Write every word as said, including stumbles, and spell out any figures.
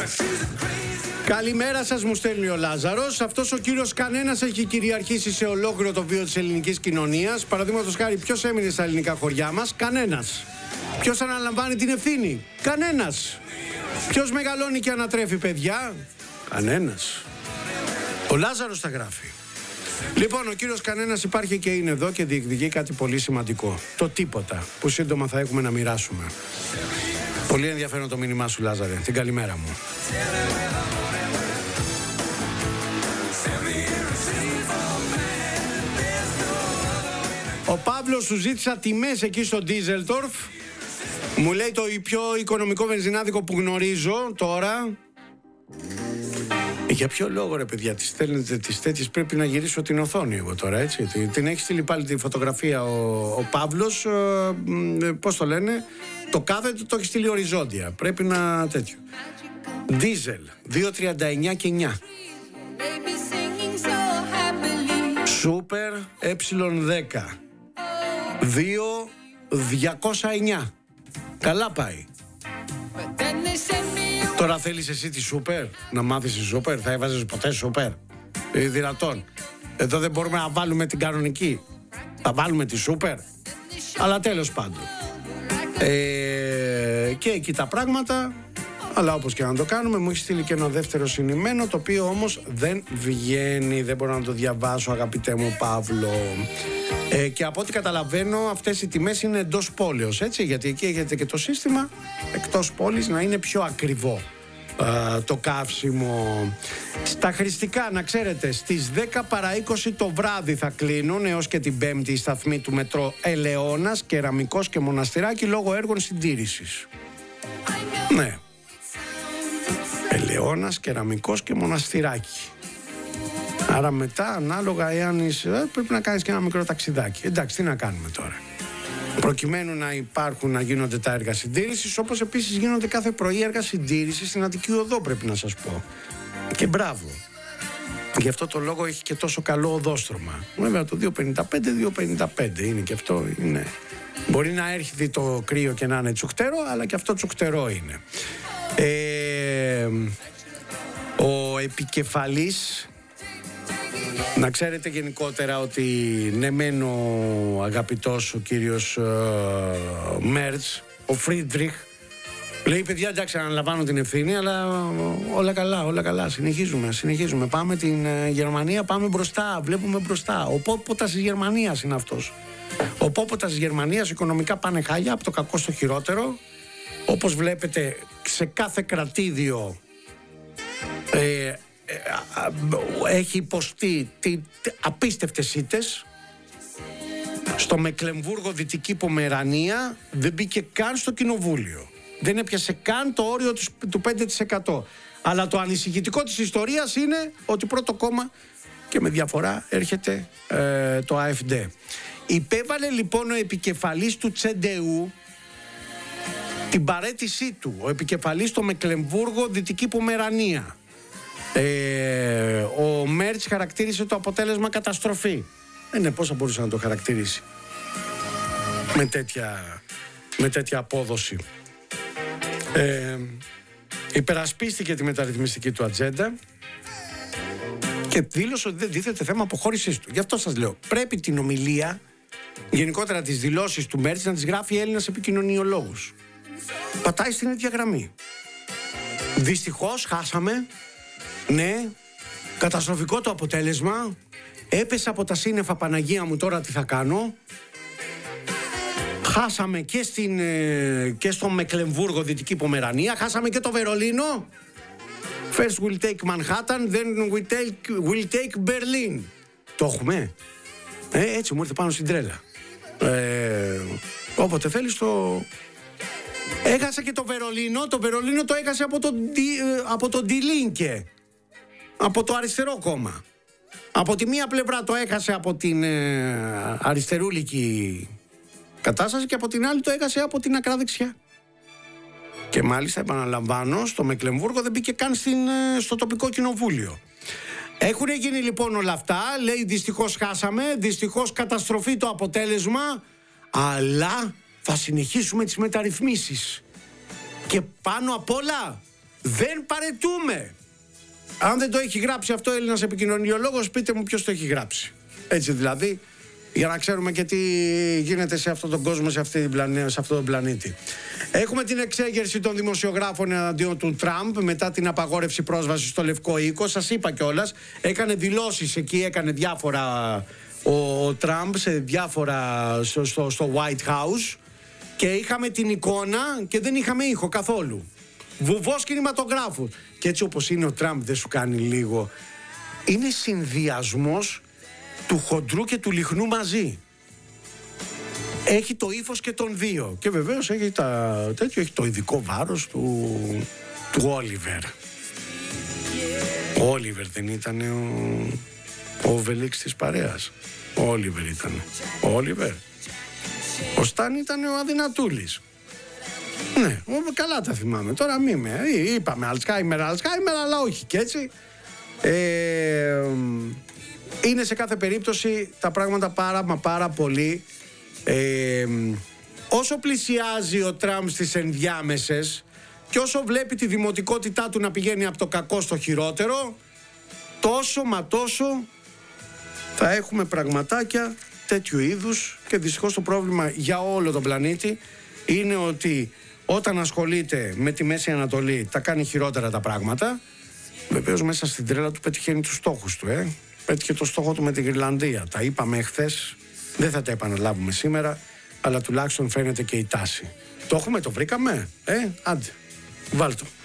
Καλημέρα σας, μου στέλνει ο Λάζαρος. Αυτός ο κύριος κανένας έχει κυριαρχήσει σε ολόκληρο το βίο της ελληνικής κοινωνίας. Παραδείγματος χάρη, ποιος έμεινε στα ελληνικά χωριά μας? Κανένας. Ποιος αναλαμβάνει την ευθύνη? Κανένας. Ποιος μεγαλώνει και ανατρέφει παιδιά? Κανένας. Ο Λάζαρος τα γράφει. Λοιπόν, ο κύριος κανένας υπάρχει και είναι εδώ και διεκδικεί κάτι πολύ σημαντικό. Το τίποτα, που σύντομα θα έχουμε να μοιράσουμε. Πολύ ενδιαφέρον το μήνυμά σου, Λάζαρε. Την καλημέρα μου. Ο Παύλος, σου ζήτησα τιμές εκεί στο Ντίζελτορφ. Μου λέει το πιο οικονομικό βενζινάδικο που γνωρίζω τώρα. Για ποιο λόγο, ρε παιδιά, τις στέλνετε τις τέτοιες? Πρέπει να γυρίσω την οθόνη εγώ τώρα, έτσι. Την έχει στείλει πάλι τη φωτογραφία ο, ο Παύλος. Ε, πώς το λένε? Το κάθετο το έχει στείλει οριζόντια. Πρέπει να τέτοιο. Δίζελ δύο τριάντα εννιά και εννιά. Σούπερ ε δέκα δύο διακόσια εννιά. Καλά πάει. Τώρα θέλεις εσύ τη σούπερ? Να μάθεις τη σούπερ? Θα έβαζες ποτέ σούπερ? Ε, δυνατόν? Εδώ δεν μπορούμε να βάλουμε την κανονική. Θα βάλουμε τη σούπερ? Αλλά τέλος πάντων, ε, και εκεί τα πράγματα. Αλλά όπως και να το κάνουμε, μου έχει στείλει και ένα δεύτερο συνημμένο, το οποίο όμως δεν βγαίνει. Δεν μπορώ να το διαβάσω, αγαπητέ μου Παύλο. Ε, και από ό,τι καταλαβαίνω, αυτές οι τιμές είναι εντός πόλεως, έτσι, γιατί εκεί έχετε και το σύστημα εκτός πόλης να είναι πιο ακριβό ε, το καύσιμο. Στα χρηστικά, να ξέρετε, στις δέκα παρά είκοσι το βράδυ θα κλείνουν έως και την Πέμπτη η σταθμή του μετρό Ελαιώνας, Κεραμικός και Μοναστηράκι λόγω έργων συντήρησης. Ναι. Ελαιώνας, Κεραμικός και Μοναστηράκι. Άρα μετά, ανάλογα, εάν είσαι, πρέπει να κάνεις και ένα μικρό ταξιδάκι. Εντάξει, τι να κάνουμε τώρα? Προκειμένου να υπάρχουν, να γίνονται τα έργα συντήρησης, όπως επίσης γίνονται κάθε πρωί έργα συντήρησης στην Αττική Οδό, πρέπει να σας πω. Και μπράβο. Γι' αυτό το λόγο έχει και τόσο καλό οδόστρωμα. Βέβαια το δύο πενήντα πέντε δύο πενήντα πέντε είναι και αυτό, είναι. Μπορεί να έρχεται το κρύο και να είναι τσουχτερό, αλλά και αυτό τσουχτερό είναι. Ε, ο επικεφαλής, να ξέρετε γενικότερα ότι ναι μεν ο αγαπητός ο κύριος ε, Μέρτς, ο Φρίντριχ, λέει παιδιά, εντάξει, αναλαμβάνω την ευθύνη, αλλά όλα καλά, όλα καλά, συνεχίζουμε, συνεχίζουμε, πάμε την ε, Γερμανία, πάμε μπροστά, βλέπουμε μπροστά. Ο πόποτας της Γερμανίας είναι αυτός. Ο πόποτας της Γερμανίας, οικονομικά πάνε χάλια, από το κακό στο χειρότερο. Όπως βλέπετε, σε κάθε κρατήδιο ε, ε, έχει υποστεί τι, απίστευτες ήττες. Στο Μεκλεμβούργο, Δυτική Πομερανία, δεν μπήκε καν στο κοινοβούλιο. Δεν έπιασε καν το όριο του πέντε τοις εκατό. Αλλά το ανησυχητικό της ιστορίας είναι ότι πρώτο κόμμα και με διαφορά έρχεται ε, το ΑΕΦΔ. Υπέβαλε λοιπόν ο επικεφαλής του Τσεντεού την παραίτησή του, ο επικεφαλής στο Μεκλεμβούργο, Δυτική Πομερανία. Ε, ο Μέρτς χαρακτήρισε το αποτέλεσμα καταστροφή. Ε, ναι, πώς θα μπορούσε να το χαρακτηρίσει με τέτοια, με τέτοια απόδοση? Ε, υπερασπίστηκε τη μεταρρυθμιστική του ατζέντα και δήλωσε ότι δεν τίθεται θέμα αποχώρησής του. Γι' αυτό σας λέω, πρέπει την ομιλία, γενικότερα τις δηλώσεις του Μέρτς, να τις γράφει Έλληνας επικοινωνιολόγος. Πατάει στην ίδια γραμμή. Δυστυχώς χάσαμε. Ναι, καταστροφικό το αποτέλεσμα. Έπεσα από τα σύννεφα, Παναγία μου, τώρα τι θα κάνω? Χάσαμε και, στην, και στο Μεκλεμβούργο, Δυτική Πομερανία. Χάσαμε και το Βερολίνο. First we'll take Manhattan, then we'll take, we'll take Berlin. Το έχουμε. Ε, έτσι μου ήρθε πάνω στην τρέλα. Ε, όποτε θέλεις το... Έχασε και το Βερολίνο. Το Βερολίνο το έχασε από τον από το Ντιλίνκε, από το αριστερό κόμμα. Από τη μία πλευρά το έχασε από την ε, αριστερούλικη κατάσταση και από την άλλη το έχασε από την ακράδεξιά. Και μάλιστα, επαναλαμβάνω, στο Μεκλεμβούργο δεν μπήκε καν στην, στο τοπικό κοινοβούλιο. Έχουν γίνει λοιπόν όλα αυτά. Λέει δυστυχώς χάσαμε, δυστυχώς καταστροφή το αποτέλεσμα, αλλά θα συνεχίσουμε τις μεταρρυθμίσεις. Και πάνω απ' όλα Δεν παρετούμε. Αν δεν το έχει γράψει αυτό ο Έλληνας επικοινωνιολόγος, πείτε μου ποιος το έχει γράψει. Έτσι δηλαδή, για να ξέρουμε και τι γίνεται σε αυτόν τον κόσμο, σε, αυτή την πλανή, σε αυτόν τον πλανήτη. Έχουμε την εξέγερση των δημοσιογράφων εναντίον του Τραμπ μετά την απαγόρευση πρόσβασης στο Λευκό Οίκο. Σας είπα κιόλας, έκανε δηλώσεις εκεί, έκανε διάφορα ο, ο Τραμπ σε διάφορα στο, στο, στο White House και είχαμε την εικόνα και δεν είχαμε ήχο καθόλου. Βουβός κινηματογράφου. Και έτσι όπως είναι ο Τραμπ, δεν σου κάνει λίγο? Είναι συνδυασμός του χοντρού και του λιχνού μαζί. Έχει το ύφος και των δύο. Και βεβαίως έχει, τα, τέτοιο, έχει το ειδικό βάρος του, του Όλιβερ. Ο Όλιβερ δεν ήταν ο, ο Βελίξ της παρέας? Ο Όλιβερ ήταν. Ο Όλιβερ. Ο Σταν ήταν ο Αδυνατούλης. Ναι, καλά τα θυμάμαι. Τώρα μη με. Είπαμε Αλτσχάιμερ, Αλτσχάιμερ, αλλά όχι και έτσι. Ε, είναι σε κάθε περίπτωση τα πράγματα πάρα μα πάρα πολύ. Ε, όσο πλησιάζει ο Τραμπ στις ενδιάμεσες και όσο βλέπει τη δημοτικότητά του να πηγαίνει από το κακό στο χειρότερο, τόσο μα τόσο θα έχουμε πραγματάκια τέτοιου είδους. Και δυστυχώς το πρόβλημα για όλο τον πλανήτη είναι ότι όταν ασχολείται με τη Μέση Ανατολή τα κάνει χειρότερα τα πράγματα. Βεβαίως μέσα στην τρέλα του πετυχαίνει τους στόχους του. Ε. Πέτυχε το στόχο του με την Γρυλανδία. Τα είπαμε χθες, δεν θα τα επαναλάβουμε σήμερα, αλλά τουλάχιστον φαίνεται και η τάση. Το έχουμε, το βρήκαμε, ε, άντε, βάλτο.